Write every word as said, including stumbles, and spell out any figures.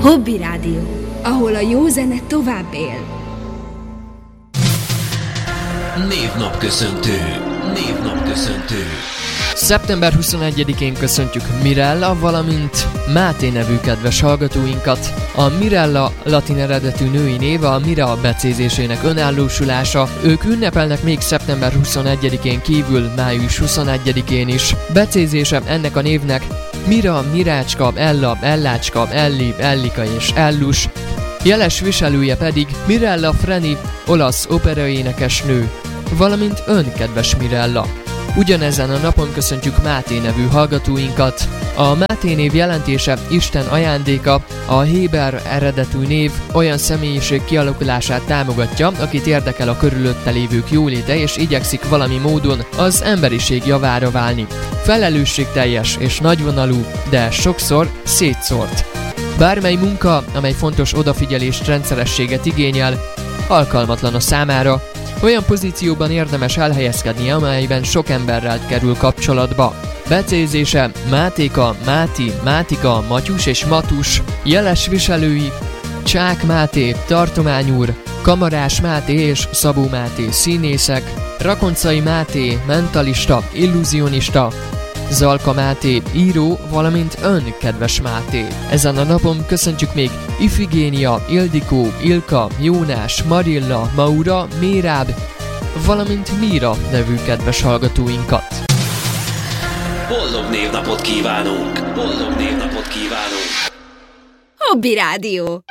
Hobby Rádió, ahol a jó zene tovább él. Névnapköszöntő. Névnapköszöntő. szeptember huszonegyedikén köszöntjük Mirella, valamint Máté nevű kedves hallgatóinkat. A Mirella latin eredetű női név a Mira becézésének önállósulása. Ők ünnepelnek még szeptember huszonegyedikén kívül május huszonegyedikén is. Becézése ennek a névnek Mira, Mirácska, Ella, Ellácska, Elli, Ellika és Ellus. Jeles viselője pedig Mirella Freni, olasz operaénekesnő, valamint ön, kedves Mirella. Ugyanezen a napon köszöntjük Máté nevű hallgatóinkat. A Máté név jelentése Isten ajándéka, a héber eredetű név olyan személyiség kialakulását támogatja, akit érdekel a körülötte lévők jóléte és igyekszik valami módon az emberiség javára válni. Felelősségteljes és nagyvonalú, de sokszor szétszórt. Bármely munka, amely fontos odafigyelést, rendszerességet igényel, alkalmatlan a számára. Olyan pozícióban érdemes elhelyezkedni, amelyben sok emberrel kerül kapcsolatba. Becézése Mátéka, Máti, Mátika, Matyus és Matus. Jeles viselői Csák Máté, Tartományúr, Kamarás Máté és Szabó Máté színészek, Rakoncai Máté, mentalista, illúzionista, Zalka Máté, író, valamint ön, kedves Máté. Ezen a napon köszöntjük még Ifigénia, Ildikó, Ilka, Jónás, Marilla, Maura, Méráb, valamint Míra nevű kedves hallgatóinkat. Boldog névnapot kívánunk! Boldog névnapot kívánunk! Hobby Rádió.